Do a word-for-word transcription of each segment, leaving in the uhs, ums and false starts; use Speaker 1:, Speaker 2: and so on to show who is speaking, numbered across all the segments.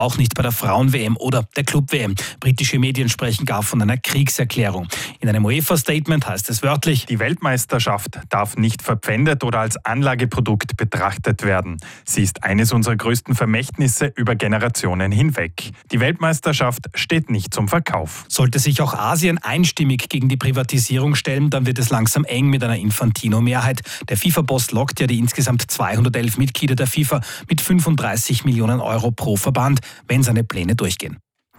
Speaker 1: Auch nicht bei der Frauen-W M oder der Club-W M. Britische Medien sprechen gar von einer Kriegserklärung. In einem UEFA-Statement heißt es wörtlich:
Speaker 2: Die Weltmeisterschaft darf nicht verpfändet oder als Anlageprodukt betrachtet werden. Sie ist eines unserer größten Vermächtnisse über Generationen hinweg. Die Weltmeisterschaft steht nicht zum Verkauf.
Speaker 1: Sollte sich auch Asien einstimmig gegen die Privatisierung stellen, dann wird es langsam eng mit einer Infantino-Mehrheit. Der FIFA-Boss lockt ja die insgesamt zweihundertelf Mitglieder der FIFA mit fünfunddreißig Millionen Euro pro Verband, wenn seine Pläne durchgehen.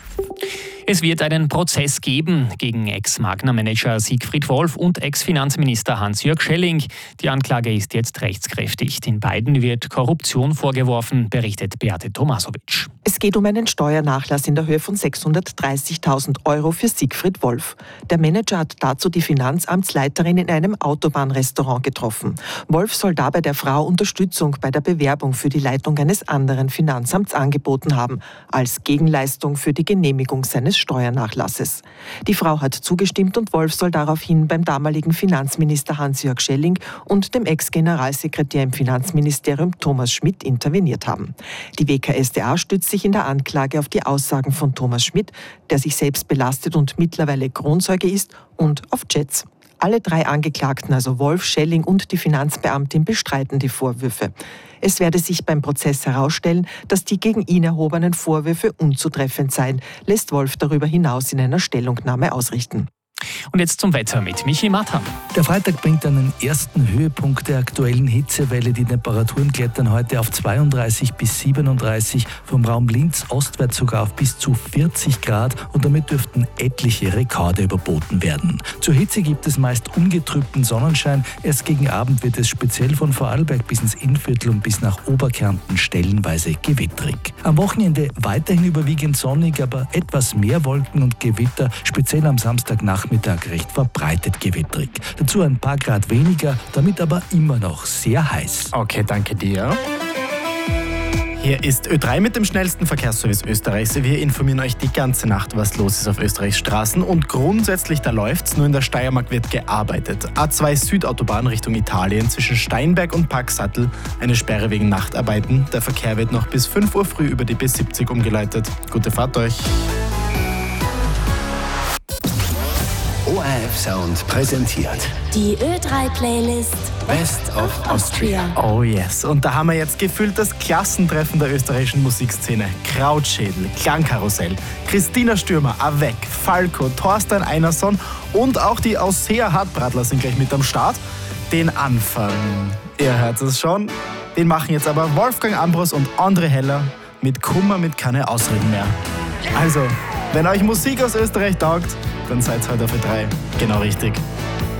Speaker 3: Es wird einen Prozess geben gegen Ex-Magna-Manager Siegfried Wolf und Ex-Finanzminister Hans-Jörg Schelling. Die Anklage ist jetzt rechtskräftig. Den beiden wird Korruption vorgeworfen, berichtet Beate Tomasovic.
Speaker 4: Es geht um einen Steuernachlass in der Höhe von sechshundertdreißigtausend Euro für Siegfried Wolf. Der Manager hat dazu die Finanzamtsleiterin in einem Autobahnrestaurant getroffen. Wolf soll dabei der Frau Unterstützung bei der Bewerbung für die Leitung eines anderen Finanzamts angeboten haben, als Gegenleistung für die Genehmigung seines Steuernachlasses. Die Frau hat zugestimmt und Wolf soll daraufhin beim damaligen Finanzminister Hans-Jörg Schelling und dem Ex-Generalsekretär im Finanzministerium Thomas Schmidt interveniert haben. Die W K S d A stützt sich in der Anklage auf die Aussagen von Thomas Schmidt, der sich selbst belastet und mittlerweile Kronzeuge ist, und auf Chats. Alle drei Angeklagten, also Wolf, Schelling und die Finanzbeamtin, bestreiten die Vorwürfe. Es werde sich beim Prozess herausstellen, dass die gegen ihn erhobenen Vorwürfe unzutreffend seien, lässt Wolf darüber hinaus in einer Stellungnahme ausrichten.
Speaker 3: Und jetzt zum Wetter mit Michi Matter.
Speaker 5: Der Freitag bringt einen ersten Höhepunkt der aktuellen Hitzewelle. Die Temperaturen klettern heute auf zweiunddreißig bis siebenunddreißig, vom Raum Linz ostwärts sogar auf bis zu vierzig Grad, und damit dürften etliche Rekorde überboten werden. Zur Hitze gibt es meist ungetrübten Sonnenschein. Erst gegen Abend wird es speziell von Vorarlberg bis ins Innviertel und bis nach Oberkärnten stellenweise gewitterig. Am Wochenende weiterhin überwiegend sonnig, aber etwas mehr Wolken und Gewitter, speziell am Samstagnachmittag recht verbreitet gewittrig. Dazu ein paar Grad weniger, damit aber immer noch sehr heiß.
Speaker 6: Okay, danke dir. Hier ist Ö drei mit dem schnellsten Verkehrsservice Österreichs. Wir informieren euch die ganze Nacht, was los ist auf Österreichs Straßen. Und grundsätzlich, da läuft's, nur in der Steiermark wird gearbeitet. A zwei Südautobahn Richtung Italien zwischen Steinberg und Packsattel. Eine Sperre wegen Nachtarbeiten. Der Verkehr wird noch bis fünf Uhr früh über die B siebzig umgeleitet. Gute Fahrt euch.
Speaker 7: O R F Sound präsentiert
Speaker 8: die Ö drei Playlist
Speaker 7: Best of Austria.
Speaker 6: Oh yes, und da haben wir jetzt gefühlt das Klassentreffen der österreichischen Musikszene. Krautschädel, Klangkarussell, Christina Stürmer, Avec, Falco, Thorstein Einerson und auch die Ausseer Hartbradler sind gleich mit am Start. Den Anfang, ihr hört es schon, den machen jetzt aber Wolfgang Ambros und André Heller mit Kummer mit keine Ausreden mehr. Also, wenn euch Musik aus Österreich taugt, dann seid heute auf Ö drei genau richtig.